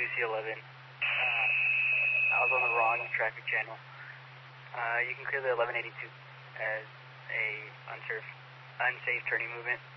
UC11. I was on the wrong traffic channel. You can clear the 1182 as a unsafe turning movement.